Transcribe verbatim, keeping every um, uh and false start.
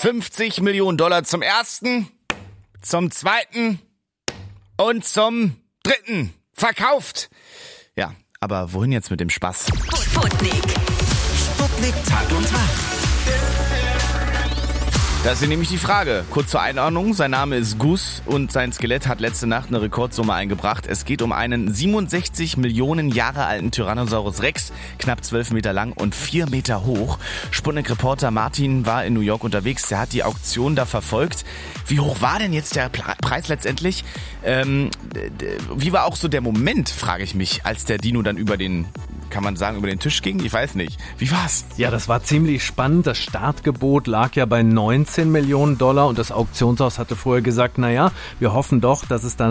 fünfzig Millionen Dollar zum ersten, zum zweiten und zum dritten verkauft. Ja, aber wohin jetzt mit dem Spaß? Sputnik. Sputnik Tag und Tag. Das ist nämlich die Frage. Kurz zur Einordnung. Sein Name ist Gus und sein Skelett hat letzte Nacht eine Rekordsumme eingebracht. Es geht um einen siebenundsechzig Millionen Jahre alten Tyrannosaurus Rex, knapp zwölf Meter lang und vier Meter hoch. Sputnik-Reporter Martin war in New York unterwegs. Der hat die Auktion da verfolgt. Wie hoch war denn jetzt der Preis letztendlich? Ähm, wie war auch so der Moment, frage ich mich, als der Dino dann über den, kann man sagen, über den Tisch ging? Ich weiß nicht. Wie war's? Ja, das war ziemlich spannend. Das Startgebot lag ja bei neunzehn Millionen Dollar und das Auktionshaus hatte vorher gesagt, naja, wir hoffen doch, dass es dann